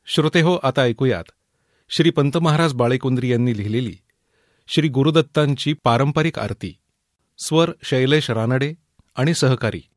श्रोतेहो, आता ऐकूयात श्री पंत महाराज बाळेकुंद्री यांनी लिहिलेली श्री गुरुदत्तांची पारंपरिक आरती. स्वर शैलेश रानडे आणि सहकारी.